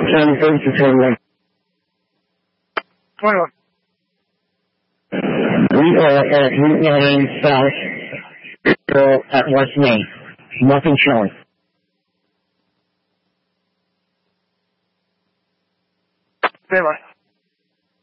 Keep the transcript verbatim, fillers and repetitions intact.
ten thirty-two. twenty-one. We are at Route nine South uh, at West Main. Nothing showing. Stand by.